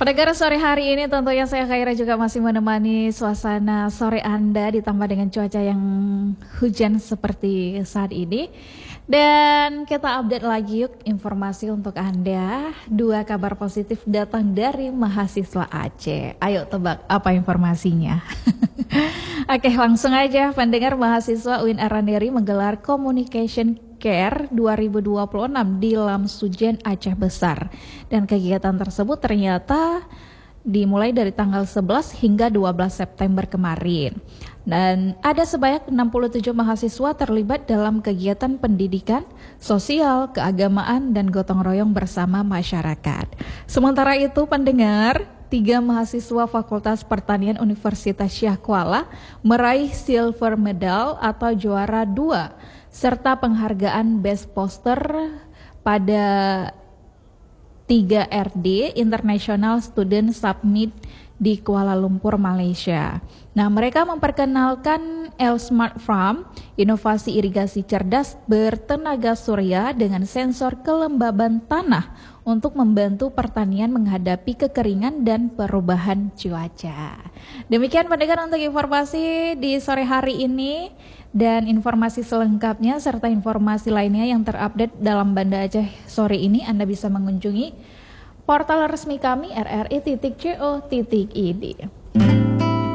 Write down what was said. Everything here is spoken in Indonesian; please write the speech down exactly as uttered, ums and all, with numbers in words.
Pendengar sore hari ini tentunya saya Khaira juga masih menemani suasana sore Anda ditambah dengan cuaca yang hujan seperti saat ini. Dan kita update lagi yuk informasi untuk Anda. Dua kabar positif datang dari mahasiswa Aceh. Ayo tebak apa informasinya? Oke, langsung aja. Pendengar, mahasiswa U I N Aranderi menggelar Communication Care dua ribu dua puluh enam di Lamsujen Aceh Besar. Dan kegiatan tersebut ternyata dimulai dari tanggal sebelas hingga dua belas September kemarin. Dan ada sebanyak enam puluh tujuh mahasiswa terlibat dalam kegiatan pendidikan, sosial, keagamaan, dan gotong royong bersama masyarakat. Sementara itu, pendengar, tiga mahasiswa Fakultas Pertanian Universitas Syah Kuala meraih silver medal atau juara dua serta penghargaan Best Poster pada tiga R D International Student Summit di Kuala Lumpur, Malaysia. Nah, mereka memperkenalkan L Smart Farm, inovasi irigasi cerdas bertenaga surya dengan sensor kelembaban tanah untuk membantu pertanian menghadapi kekeringan dan perubahan cuaca. Demikian pendengar untuk informasi di sore hari ini, dan informasi selengkapnya serta informasi lainnya yang terupdate dalam Banda Aceh sore ini Anda bisa mengunjungi portal resmi kami r r i titik co titik i d.